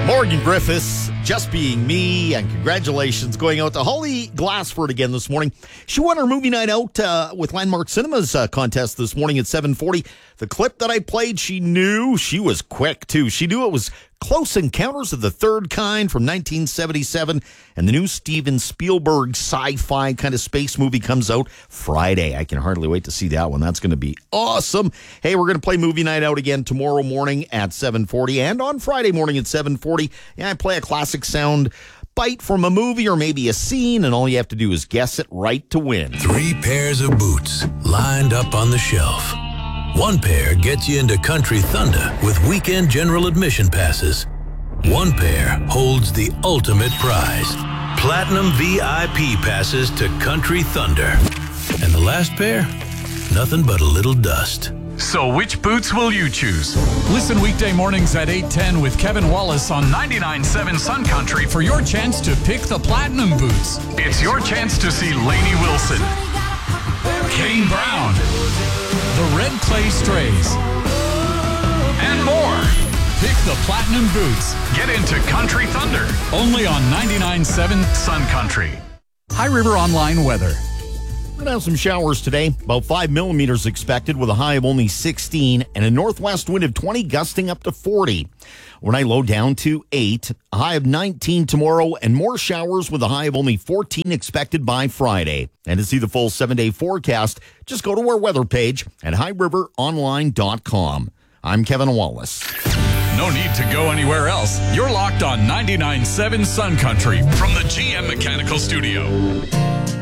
Morgan Griffiths, Just Being Me, and congratulations going out to Holly Glassford again this morning. She won her movie night out with Landmark Cinemas contest this morning at 7:40. The clip that I played, she knew. She was quick, too. She knew it was Close Encounters of the Third Kind from 1977, and the new Steven Spielberg sci-fi kind of space movie comes out Friday. I can hardly wait to see that one. That's going to be awesome. Hey, we're going to play movie night out again tomorrow morning at 7:40 and on Friday morning at 7:40. Yeah, I play a classic sound bite from a movie or maybe a scene, and all you have to do is guess it right to win. 3 pairs of boots lined up on the shelf. One pair gets you into Country Thunder with weekend general admission passes. One pair holds the ultimate prize, platinum VIP passes to Country Thunder. And the last pair? Nothing but a little dust. So which boots will you choose? Listen weekday mornings at 8:10 with Kevin Wallace on 99.7 Sun Country for your chance to pick the platinum boots. It's your chance to see Lainey Wilson, Kane Brown, the Red Clay Strays, and more. Pick the platinum boots. Get into Country Thunder. Only on 99.7 Sun Country. High River Online weather. We're going to have some showers today. About 5 millimeters expected with a high of only 16 and a northwest wind of 20 gusting up to 40. Overnight low down to 8, a high of 19 tomorrow, and more showers with a high of only 14 expected by Friday. And to see the full 7-day forecast, just go to our weather page at highriveronline.com. I'm Kevin Wallace. No need to go anywhere else. You're locked on 99.7 Sun Country from the GM Mechanical Studio.